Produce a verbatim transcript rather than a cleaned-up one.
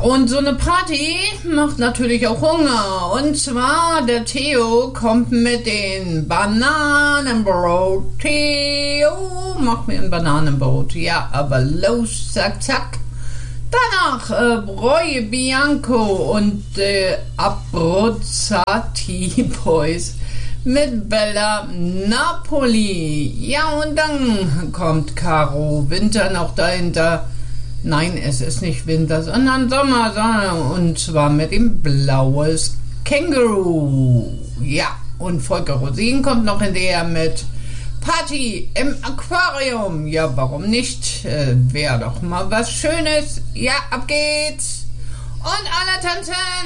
und so eine Party macht natürlich auch Hunger. Und zwar, der Theo kommt mit den Bananenbrot. Theo, mach mir ein Bananenbrot. Ja, aber los, zack, zack. Danach äh, Bräue Bianco und äh, Abruzzati Boys mit Bella Napoli. Ja, und dann kommt Caro Winter noch dahinter. Nein, es ist nicht Winter, sondern Sommer, sondern, und zwar mit dem Blaues Känguru. Ja, und Volker Rosin kommt noch hinterher mit Party im Aquarium. Ja, warum nicht? Äh, Wäre doch mal was Schönes. Ja, ab geht's. Und alle tanzen.